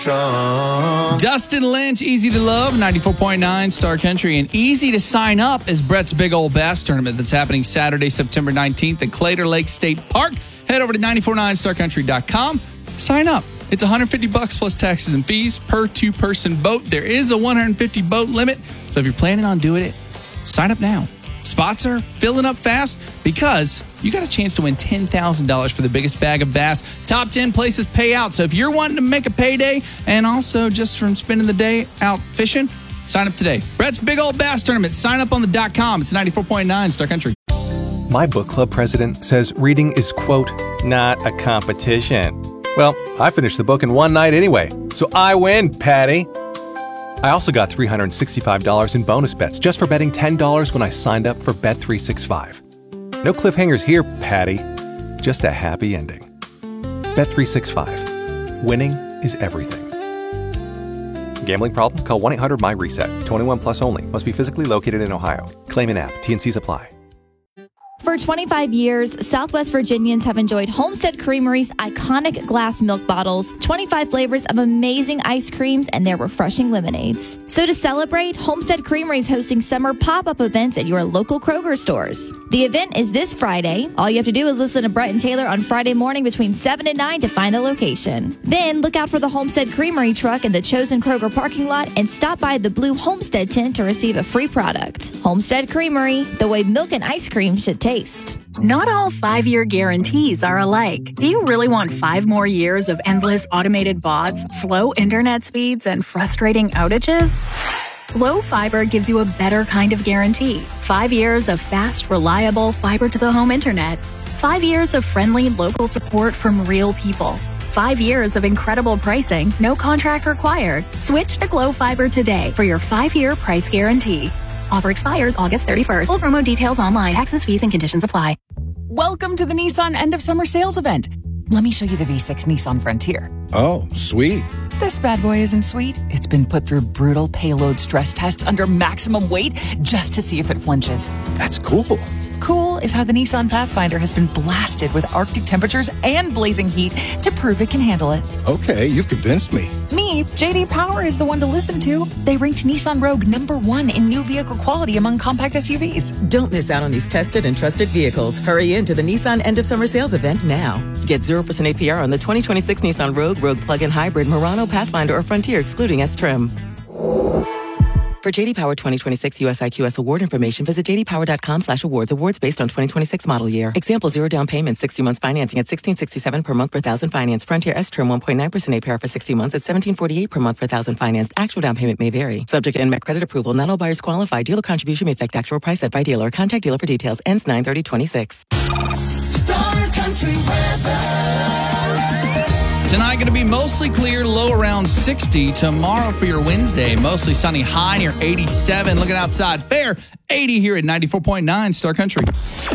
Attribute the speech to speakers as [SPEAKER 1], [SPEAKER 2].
[SPEAKER 1] Dustin Lynch, Easy to Love, 94.9 Star Country, and easy to sign up is Brett's Big Old Bass Tournament that's happening Saturday, September 19th at Claytor Lake State Park. Head over to 949starcountry.com. Sign up. It's $150 plus taxes and fees per two-person boat. There is a 150 boat limit, so if you're planning on doing it, sign up now. Spots are filling up fast because you got a chance to win $10,000 for the biggest bag of bass. Top 10 places pay out. So if you're wanting to make a payday and also just from spending the day out fishing, sign up today. Brett's Big Old Bass Tournament. Sign up on the .com. It's 94.9 Star Country.
[SPEAKER 2] My book club president says reading is, quote, not a competition. Well, I finished the book in one night anyway, so I win, Patty. I also got $365 in bonus bets just for betting $10 when I signed up for Bet365. No cliffhangers here, Patty. Just a happy ending. Bet365. Winning is everything. Gambling problem? Call 1-800-MY-RESET. 21 plus only. Must be physically located in Ohio. Claim in app. T&Cs apply.
[SPEAKER 3] For 25 years, Southwest Virginians have enjoyed Homestead Creamery's iconic glass milk bottles, 25 flavors of amazing ice creams, and their refreshing lemonades. So to celebrate, Homestead Creamery is hosting summer pop-up events at your local Kroger stores. The event is this Friday. All you have to do is listen to Brett and Taylor on Friday morning between 7 and 9 to find the location. Then look out for the Homestead Creamery truck in the chosen Kroger parking lot and stop by the blue Homestead tent to receive a free product. Homestead Creamery, the way milk and ice cream should taste.
[SPEAKER 4] Not all 5-year guarantees are alike. Do you really want 5 more years of endless automated bots, slow internet speeds, and frustrating outages? Glo Fiber gives you a better kind of guarantee. 5 years of fast, reliable fiber-to-the-home internet. 5 years of friendly local support from real people. 5 years of incredible pricing, no contract required. Switch to Glo Fiber today for your 5-year price guarantee. Offer expires August 31st. Full promo details online. Taxes, fees, and conditions apply.
[SPEAKER 5] Welcome to the Nissan End of Summer Sales event. Let me show you the V6 Nissan Frontier.
[SPEAKER 6] Oh, sweet.
[SPEAKER 5] This bad boy isn't sweet. It's been put through brutal payload stress tests under maximum weight just to see if it flinches.
[SPEAKER 6] That's cool.
[SPEAKER 5] Cool is how the Nissan Pathfinder has been blasted with Arctic temperatures and blazing heat to prove it can handle it.
[SPEAKER 6] Okay, you've convinced me.
[SPEAKER 5] Me, JD Power is the one to listen to. They ranked Nissan Rogue #1 in new vehicle quality among compact SUVs.
[SPEAKER 7] Don't miss out on these tested and trusted vehicles. Hurry into the Nissan End of Summer Sales event now. Get 0% APR on the 2026 Nissan Rogue, Rogue Plug-in Hybrid, Murano, Pathfinder, or Frontier, excluding S-Trim. For JD Power 2026 US IQS award information, visit jdpower.com/awards. Awards based on 2026 model year. Example, 0 down payment, 60 months financing at $1,667 per month per thousand finance. Frontier S-Trim 1.9% APR for 60 months at $1,748 per month per thousand financed. Actual down payment may vary. Subject to NMET credit approval. Not all buyers qualify. Dealer contribution may affect actual price set by dealer. Contact dealer for details. Ends 9/30/26.
[SPEAKER 8] Star Country weather.
[SPEAKER 1] Tonight going to be mostly clear, low around 60. Tomorrow for your Wednesday, mostly sunny, high near 87. Looking outside, fair 80 here at 94.9 Star Country.